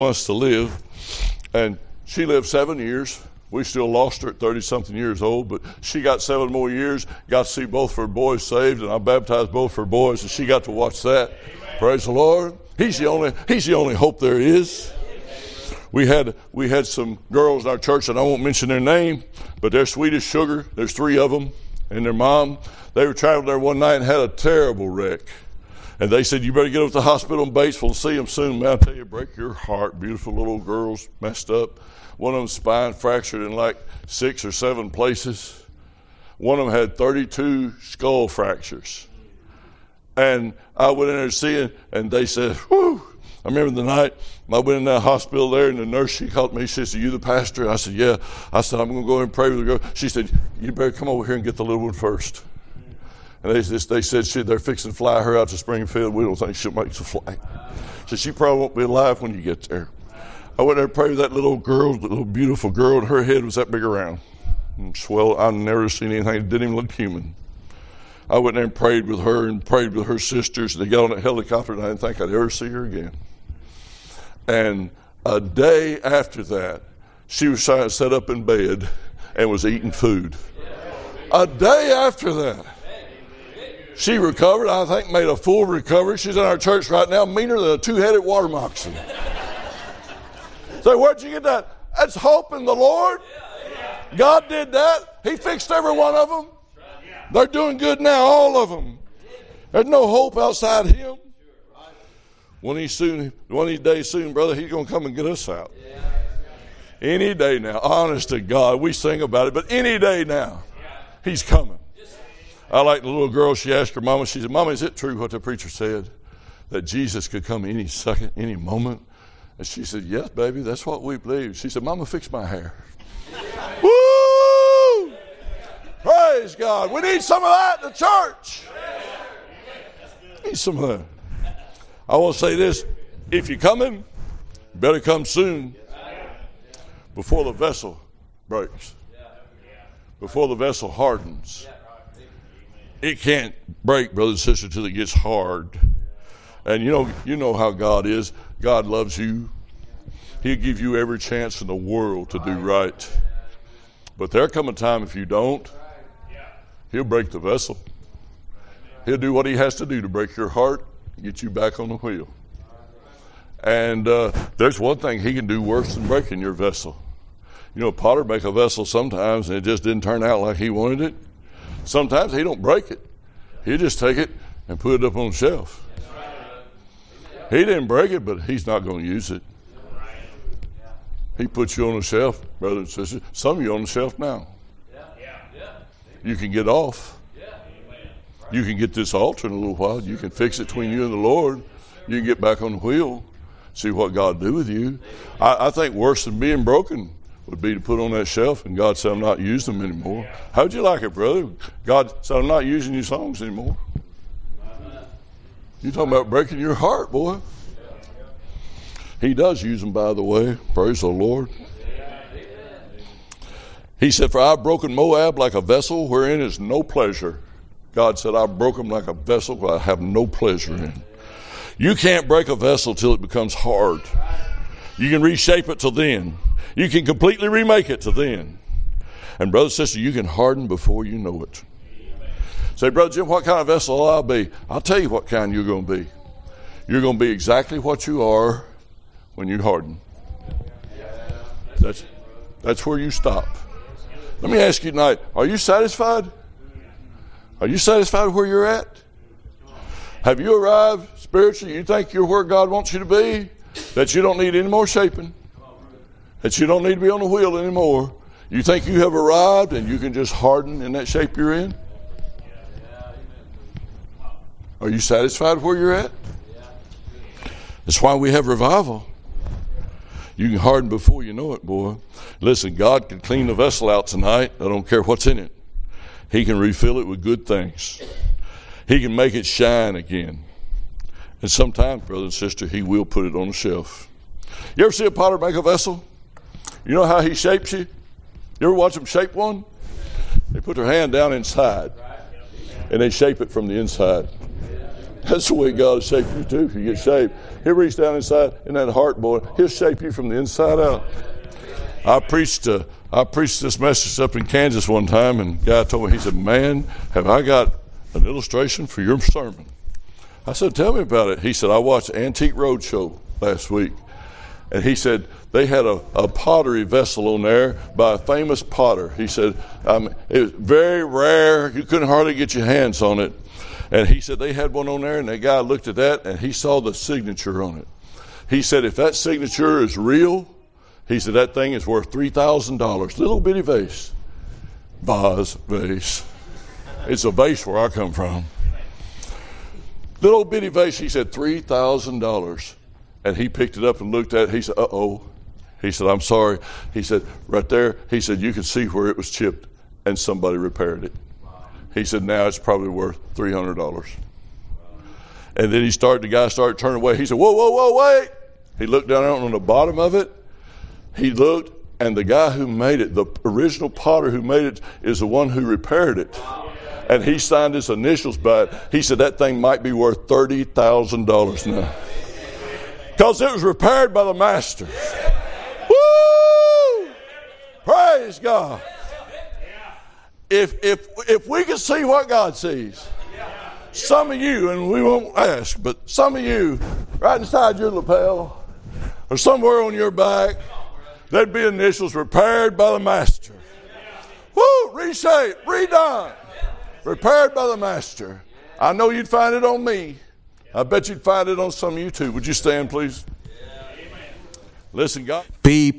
Wants to live, and she lived 7 years. We still lost her at 30-something years old, but she got 7 more years, got to see both her boys saved, and I baptized both her boys, and she got to watch that. Amen. Praise the Lord. He's the only hope there is. We had some girls in our church, and I won't mention their name, but they're sweet as sugar. There's 3 of them, and their mom. They were traveling there one night and had a terrible wreck. And they said, you better get up to the hospital in Batesville and see them soon. Man, I'll tell you, break your heart. Beautiful little girls messed up. One of them spine fractured in like 6 or 7 places. One of them had 32 skull fractures. And I went in there to see it, and they said, whew. I remember the night I went in that hospital there, and the nurse, she called me. She said, are you the pastor? I said, yeah. I said, I'm going to go ahead and pray with the girl. She said, you better come over here and get the little one first. And they said they're fixing to fly her out to Springfield. We don't think she'll make the flight. So she probably won't be alive when you get there. I went there and prayed with that little girl, the little beautiful girl, and her head was that big around. And swell. I've never seen anything that didn't even look human. I went there and prayed with her and prayed with her sisters. They got on a helicopter, and I didn't think I'd ever see her again. And a day after that, she was trying to sit up in bed and was eating food. A day after that. She recovered, I think made a full recovery. She's in our church right now, meaner than a 2-headed water moccasin. So where'd you get that? That's hope in the Lord. God did that. He fixed every one of them. They're doing good now, all of them. There's no hope outside Him. One of these days soon, brother, He's going to come and get us out. Any day now, honest to God, we sing about it, but any day now, He's coming. I like the little girl, she asked her mama, she said, Mama, is it true what the preacher said? That Jesus could come any second, any moment? And she said, yes, baby, that's what we believe. She said, Mama, fix my hair. Woo! Praise God. We need some of that in the church. Need some of that. I want to say this. If you're coming, you better come soon before the vessel breaks, before the vessel hardens. It can't break, brothers and sisters, till it gets hard. And you know how God is. God loves you. He'll give you every chance in the world to do right. But there'll come a time if you don't, He'll break the vessel. He'll do what He has to do to break your heart and get you back on the wheel. And there's one thing He can do worse than breaking your vessel. You know, a potter make a vessel sometimes and it just didn't turn out like he wanted it. Sometimes he don't break it. He just take it and put it up on the shelf. He didn't break it, but He's not going to use it. He puts you on the shelf, brothers and sisters. Some of you on the shelf now. You can get off. You can get this altar in a little while. You can fix it between you and the Lord. You can get back on the wheel, see what God do with you. I think worse than being broken would be to put on that shelf and God said, I'm not using them anymore. How'd you like it, brother? God said, I'm not using your songs anymore. You're talking about breaking your heart, boy. He does use them, by the way. Praise the Lord. He said, for I've broken Moab like a vessel wherein is no pleasure. God said, I've broken them like a vessel where I have no pleasure in. You can't break a vessel till it becomes hard. You can reshape it till then. You can completely remake it till then. And brother, sister, you can harden before you know it. Say, Brother Jim, what kind of vessel will I be? I'll tell you what kind you're going to be. You're going to be exactly what you are when you harden. That's where you stop. Let me ask you tonight, are you satisfied? Are you satisfied where you're at? Have you arrived spiritually? You think you're where God wants you to be? That you don't need any more shaping? That you don't need to be on the wheel anymore? You think you have arrived and you can just harden in that shape you're in? Are you satisfied where you're at? That's why we have revival. You can harden before you know it, boy. Listen, God can clean the vessel out tonight. I don't care what's in it. He can refill it with good things. He can make it shine again. And sometimes, brother and sister, He will put it on the shelf. You ever see a potter make a vessel? You know how he shapes you? You ever watch them shape one? They put their hand down inside and they shape it from the inside. That's the way God will shape you too if you get shaped. He'll reach down inside in that heart, boy. He'll shape you from the inside out. I preached this message up in Kansas one time, and the guy told me, he said, "Man, have I got an illustration for your sermon?" I said, "Tell me about it." He said, "I watched Antique Roadshow last week." And he said, they had a pottery vessel on there by a famous potter. He said, it was very rare. You couldn't hardly get your hands on it. And he said they had one on there, and the guy looked at that, and he saw the signature on it. He said, if that signature is real, he said that thing is worth $3,000. Little bitty vase. Vase. It's a vase where I come from. Little bitty vase, he said, $3,000. And he picked it up and looked at it. He said, uh-oh. He said, I'm sorry. He said, right there, he said, you could see where it was chipped, and somebody repaired it. He said, now it's probably worth $300. And then the guy started turning away. He said, whoa, wait. He looked down on the bottom of it. He looked, and the guy who made it, the original potter who made it, is the one who repaired it. And he signed his initials by it. He said, that thing might be worth $30,000 now. Because it was repaired by the master. Woo! Praise God. If we could see what God sees, some of you, and we won't ask, but some of you, right inside your lapel, or somewhere on your back, there'd be initials repaired by the master. Woo! Reshaped, redone, repaired by the master. I know you'd find it on me. I bet you'd find it on some of you too. Would you stand, please? Listen, God. Be